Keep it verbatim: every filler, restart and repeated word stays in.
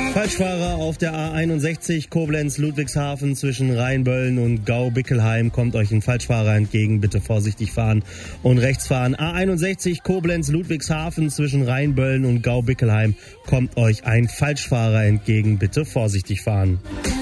Falschfahrer auf der A einundsechzig Koblenz-Ludwigshafen zwischen Rheinböllen und Gau-Bickelheim. Kommt euch ein Falschfahrer entgegen, bitte vorsichtig fahren und rechts fahren. A einundsechzig Koblenz-Ludwigshafen zwischen Rheinböllen und Gau-Bickelheim. Kommt euch ein Falschfahrer entgegen, bitte vorsichtig fahren.